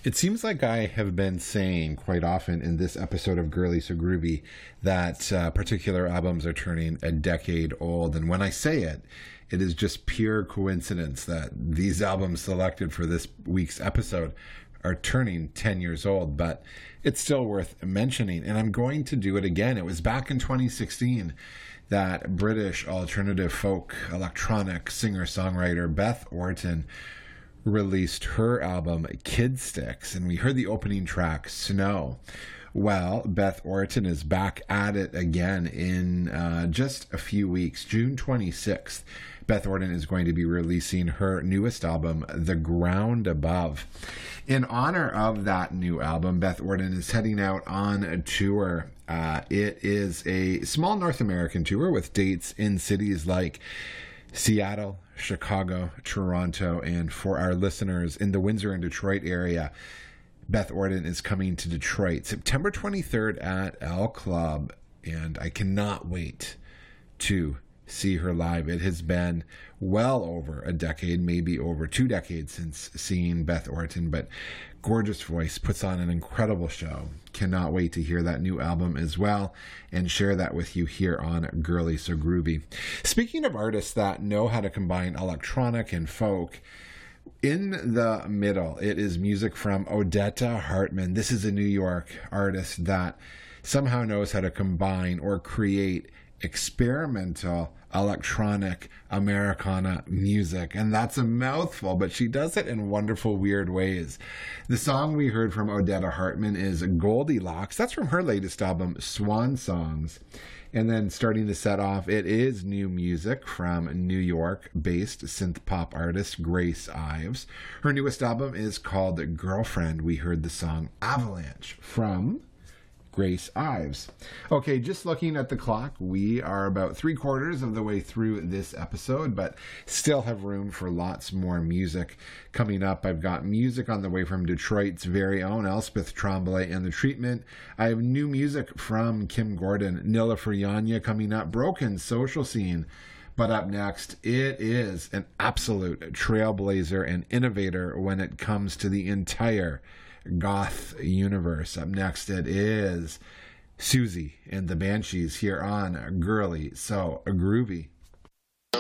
It seems like I have been saying quite often in this episode of Girly So Groovy that particular albums are turning a decade old. And when I say it, it is just pure coincidence that these albums selected for this week's episode are turning 10 years old, but it's still worth mentioning. And I'm going to do it again. It was back in 2016 that British alternative folk electronic singer-songwriter Beth Orton released her album Kid Sticks, and we heard the opening track Snow. Well, Beth Orton is back at it again in just a few weeks. June 26th, Beth Orton is going to be releasing her newest album, The Ground Above. In honor of that new album, Beth Orton is heading out on a tour. It is a small North American tour with dates in cities like Seattle, Chicago, Toronto, and for our listeners in the Windsor and Detroit area, Beth Orton is coming to Detroit September 23rd at L Club, and I cannot wait to see her live. It has been well over a decade, maybe over 2 decades since seeing Beth Orton, but gorgeous voice, puts on an incredible show. Cannot wait to hear that new album as well and share that with you here on Girly So Groovy. Speaking of artists that know how to combine electronic and folk, in the middle, it is music from Odetta Hartman. This is a New York artist that somehow knows how to combine or create experimental electronic Americana music, and that's a mouthful, but she does it in wonderful, weird ways. The song we heard from Odetta Hartman is Goldilocks. That's from her latest album, Swan Songs. And then starting the set off, it is new music from New York-based synth pop artist Grace Ives. Her newest album is called Girlfriend. We heard the song Avalanche from Grace Ives. Okay, just looking at the clock, we are about 3/4 of the way through this episode, but still have room for lots more music coming up. I've got music on the way from Detroit's very own Elspeth Tremblay and The Treatment. I have new music from Kim Gordon, Nilla Furtado coming up, Broken Social Scene. But up next, it is an absolute trailblazer and innovator when it comes to the entire goth universe. Up next, it is Susie and the Banshees here on Girly So Groovy.